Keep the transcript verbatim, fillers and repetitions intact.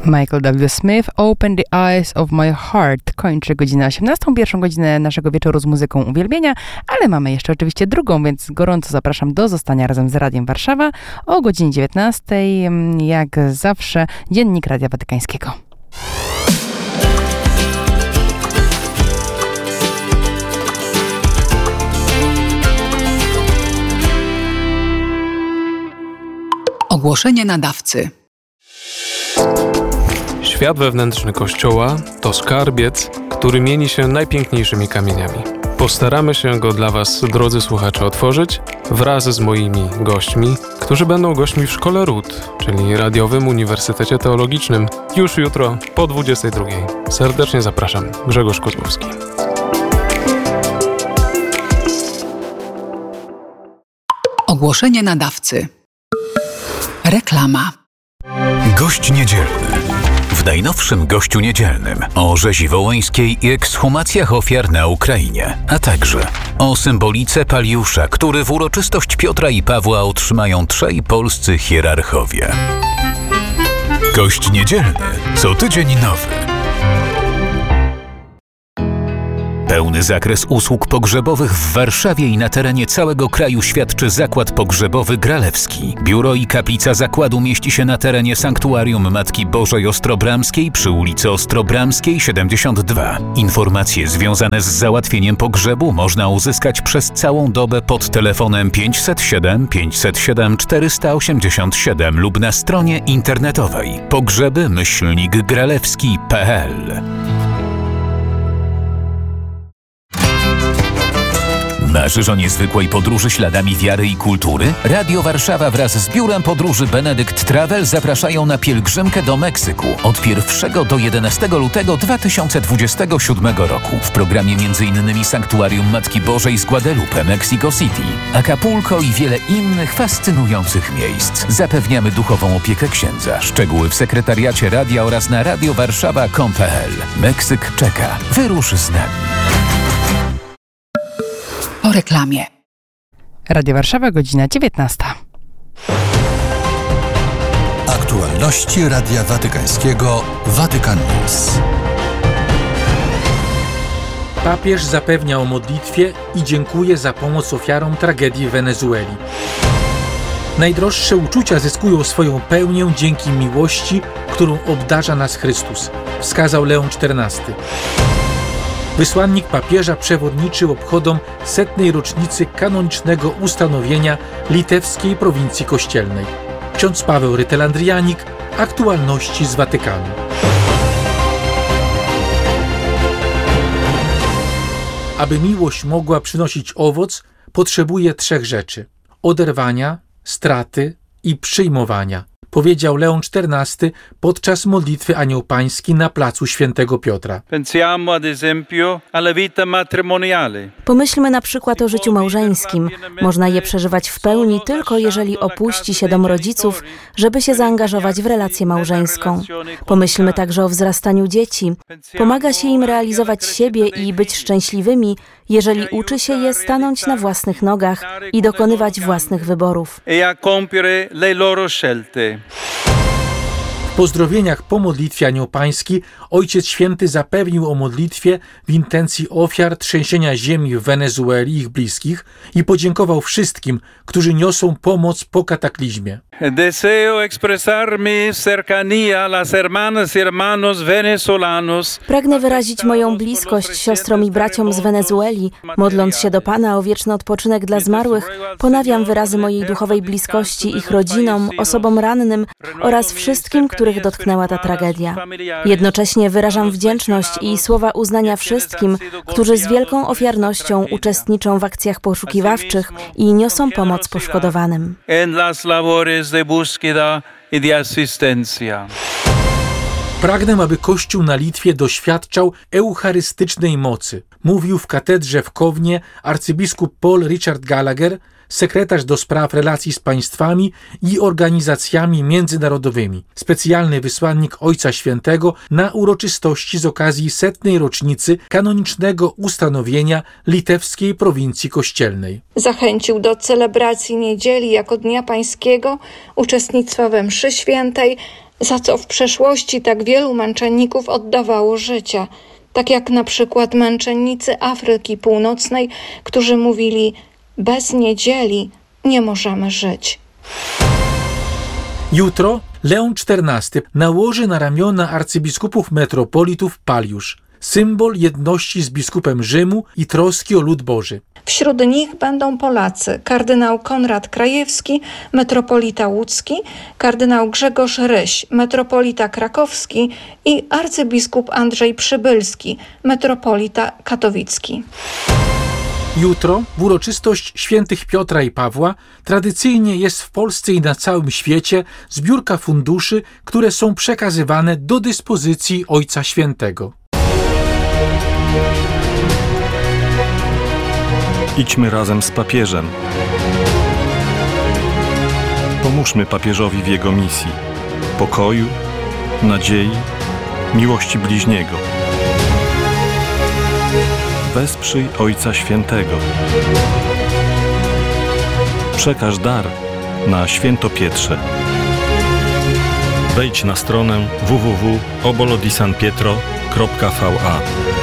Michael W. Smith, Open the Eyes of My Heart. Kończy godzina osiemnasta, pierwszą godzinę naszego wieczoru z muzyką uwielbienia, ale mamy jeszcze oczywiście drugą, więc gorąco zapraszam do zostania razem z Radiem Warszawa o godzinie dziewiętnastej, jak zawsze, Dziennik Radia Watykańskiego. Ogłoszenie nadawcy. Świat wewnętrzny Kościoła to skarbiec, który mieni się najpiękniejszymi kamieniami. Postaramy się go dla Was, drodzy słuchacze, otworzyć wraz z moimi gośćmi, którzy będą gośćmi w Szkole Ród, czyli Radiowym Uniwersytecie Teologicznym, już jutro po dwudziestej drugiej. Serdecznie zapraszam. Grzegorz Kozłowski. Ogłoszenie nadawcy. Reklama. Gość niedzielny. W najnowszym Gościu Niedzielnym o rzezi wołyńskiej i ekshumacjach ofiar na Ukrainie, a także o symbolice Paliusza, który w uroczystość Piotra i Pawła otrzymają trzej polscy hierarchowie. Gość Niedzielny. Co tydzień nowy. Pełny zakres usług pogrzebowych w Warszawie i na terenie całego kraju świadczy Zakład Pogrzebowy Gralewski. Biuro i kaplica zakładu mieści się na terenie Sanktuarium Matki Bożej Ostrobramskiej przy ulicy Ostrobramskiej siedemdziesiąt dwa. Informacje związane z załatwieniem pogrzebu można uzyskać przez całą dobę pod telefonem pięćset siedem pięćset siedem czterysta osiemdziesiąt siedem lub na stronie internetowej pogrzeby myślnik gralewski kropka p l. Marzysz o niezwykłej podróży śladami wiary i kultury? Radio Warszawa wraz z Biurem Podróży Benedykt Travel zapraszają na pielgrzymkę do Meksyku od pierwszego do jedenastego lutego dwa tysiące dwudziestego siódmego roku. W programie m.in. Sanktuarium Matki Bożej z Guadalupe, Mexico City, Acapulco i wiele innych fascynujących miejsc. Zapewniamy duchową opiekę księdza. Szczegóły w sekretariacie radia oraz na radiowarszawa kropka com kropka p l. Meksyk czeka. Wyrusz z nami. Po reklamie. Radio Warszawa, godzina dziewiętnasta. Aktualności Radia Watykańskiego Vatican News. Papież zapewnia o modlitwie i dziękuje za pomoc ofiarom tragedii w Wenezueli. Najdroższe uczucia zyskują swoją pełnię dzięki miłości, którą obdarza nas Chrystus, wskazał Leon czternasty. Wysłannik papieża przewodniczył obchodom setnej rocznicy kanonicznego ustanowienia litewskiej prowincji kościelnej. Ksiądz Paweł Rytel-Andrianik, aktualności z Watykanu. Aby miłość mogła przynosić owoc, potrzebuje trzech rzeczy: oderwania, straty i przyjmowania, powiedział Leon czternasty podczas modlitwy Anioł Pański na placu Świętego Piotra. Pomyślmy na przykład o życiu małżeńskim. Można je przeżywać w pełni tylko jeżeli opuści się dom rodziców, żeby się zaangażować w relację małżeńską. Pomyślmy także o wzrastaniu dzieci. Pomaga się im realizować siebie i być szczęśliwymi, jeżeli uczy się je stanąć na własnych nogach i dokonywać własnych wyborów. W pozdrowieniach po modlitwie Anioł Pański Ojciec Święty zapewnił o modlitwie w intencji ofiar trzęsienia ziemi w Wenezueli i ich bliskich i podziękował wszystkim, którzy niosą pomoc po kataklizmie. Pragnę wyrazić moją bliskość siostrom i braciom z Wenezueli. Modląc się do Pana o wieczny odpoczynek dla zmarłych, ponawiam wyrazy mojej duchowej bliskości ich rodzinom, osobom rannym oraz wszystkim, których dotknęła ta tragedia. Jednocześnie wyrażam wdzięczność i słowa uznania wszystkim, którzy z wielką ofiarnością uczestniczą w akcjach poszukiwawczych i niosą pomoc poszkodowanym. Pragnę, aby Kościół na Litwie doświadczał eucharystycznej mocy, mówił w katedrze w Kownie arcybiskup Paul Richard Gallagher, sekretarz do spraw relacji z państwami i organizacjami międzynarodowymi, specjalny wysłannik Ojca Świętego na uroczystości z okazji setnej rocznicy kanonicznego ustanowienia litewskiej prowincji kościelnej. Zachęcił do celebracji niedzieli jako Dnia Pańskiego, uczestnictwa we mszy świętej, za co w przeszłości tak wielu męczenników oddawało życie. Tak jak na przykład męczennicy Afryki Północnej, którzy mówili: bez niedzieli nie możemy żyć. Jutro Leon czternasty nałoży na ramiona arcybiskupów metropolitów paliusz, symbol jedności z biskupem Rzymu i troski o lud Boży. Wśród nich będą Polacy: kardynał Konrad Krajewski, metropolita łódzki, kardynał Grzegorz Ryś, metropolita krakowski i arcybiskup Andrzej Przybylski, metropolita katowicki. Jutro w uroczystość świętych Piotra i Pawła tradycyjnie jest w Polsce i na całym świecie zbiórka funduszy, które są przekazywane do dyspozycji Ojca Świętego. Idźmy razem z papieżem. Pomóżmy papieżowi w jego misji pokoju, nadziei, miłości bliźniego. Wesprzyj Ojca Świętego. Przekaż dar na Świętopietrze. Wejdź na stronę w w w kropka obolo di san pietro kropka v a.